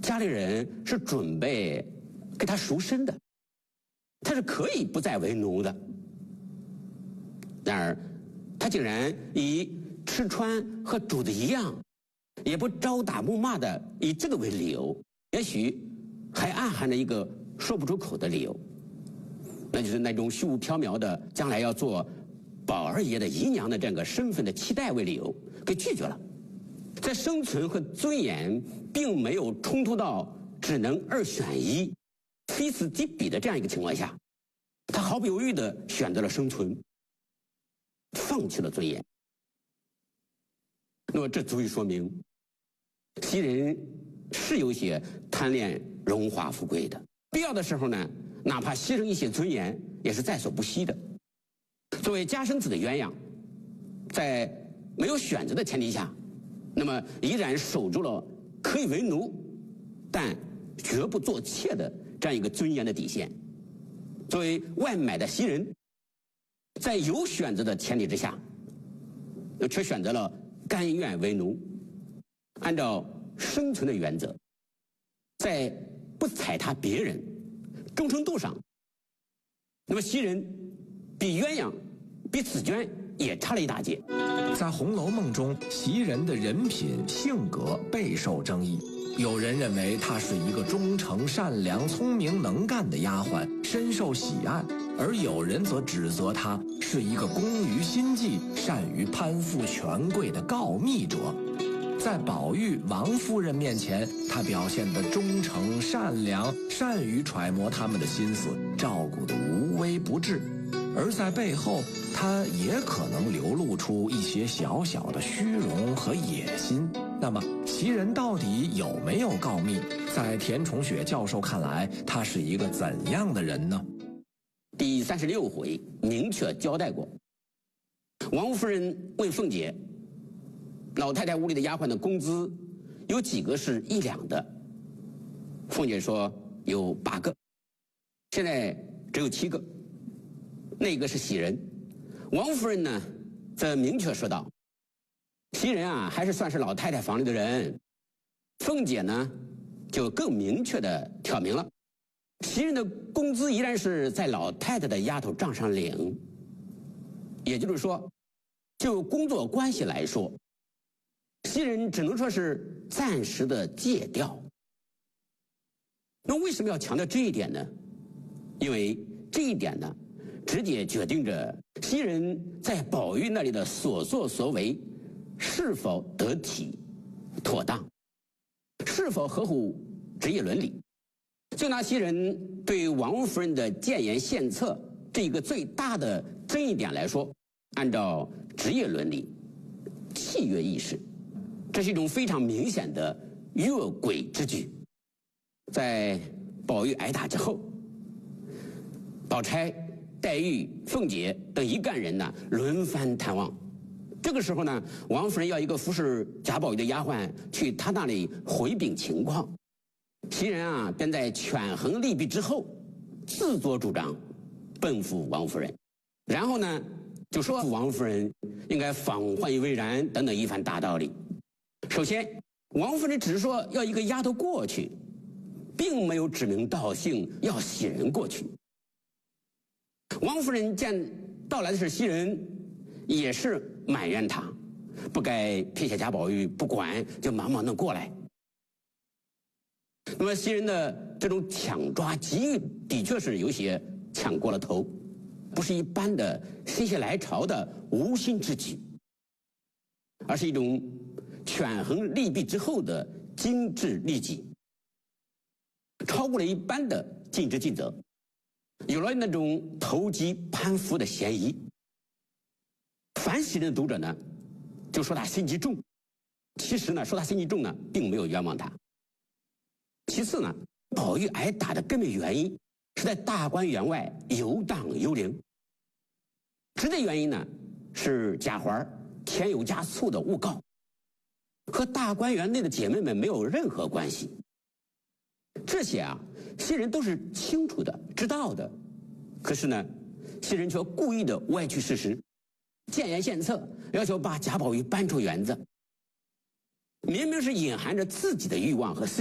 家里人是准备给他赎身的，他是可以不再为奴的。然而他竟然以吃穿和主子一样，也不招打暮骂的以这个为理由，也许还暗含着一个说不出口的理由，那就是那种虚无缥缈的将来要做宝二爷的姨娘的这个身份的期待为理由给拒绝了。在生存和尊严并没有冲突到只能二选一、非此即彼的这样一个情况下，他毫不犹豫地选择了生存，放弃了尊严。那么这足以说明昔人是有些贪恋荣华富贵的，必要的时候呢，哪怕牺牲一些尊严也是在所不惜的。作为家生子的鸳鸯，在没有选择的前提下，那么依然守住了可以为奴但绝不做妾的这样一个尊严的底线。作为外买的袭人，在有选择的前提之下，却选择了甘愿为奴，按照生存的原则，在不踩踏别人忠诚度上，那么袭人比鸳鸯比紫娟也差了一大截。 在《红楼梦》中，袭人的人品性格备受争议，有人认为她是一个忠诚善良聪明能干的丫鬟，深受喜爱，而有人则指责她是一个工于心计善于攀附权贵的告密者。在宝玉、王夫人面前，她表现得忠诚善良，善于揣摩他们的心思，照顾得无微不至。而在背后，他也可能流露出一些小小的虚荣和野心。那么袭人到底有没有告密？在田崇雪教授看来，他是一个怎样的人呢？ 第36回明确交代过，王夫人问凤姐，老太太屋里的丫鬟的工资有几个是1两的？凤姐说有8个，现在只有7个，那个是袭人。王夫人呢则明确说道，袭人啊还是算是老太太房里的人。凤姐呢就更明确地挑明了，袭人的工资依然是在老太太的丫头账上领。也就是说，就工作关系来说，袭人只能说是暂时的借调。那为什么要强调这一点呢？因为这一点呢直接决定着袭人在宝玉那里的所作所为是否得体妥当，是否合乎职业伦理。就拿袭人对王夫人的谏言献策这一个最大的争议点来说，按照职业伦理、契约意识，这是一种非常明显的越轨之举。在宝玉挨打之后，宝钗、黛玉、凤姐等一干人呢轮番探望。这个时候呢，王夫人要一个服侍贾宝玉的丫鬟去她那里回禀情况，袭人啊便在权衡利弊之后自作主张奔赴王夫人，然后呢就说王夫人应该访患于未然等等一番大道理。首先王夫人只是说要一个丫头过去，并没有指名道姓要袭人过去。王夫人见到来的是袭人，也是埋怨他不该撇下贾宝玉不管，就忙忙的过来。那么袭人的这种抢抓急欲的确是有些抢过了头，不是一般的心血来潮的无心之举，而是一种权衡利弊之后的精致利己，超过了一般的尽职尽责，有了那种投机攀附的嫌疑。凡袭人的读者呢就说他心机重，其实呢说他心机重呢并没有冤枉他。其次呢，宝玉挨打的根本原因是在大观园外游荡幽灵，直接原因呢是贾环添油加醋的诬告，和大观园内的姐妹们没有任何关系。这些啊袭人都是清楚的知道的，可是呢袭人却故意的歪曲事实，谏言献策，要求把贾宝玉搬出园子，明明是隐含着自己的欲望和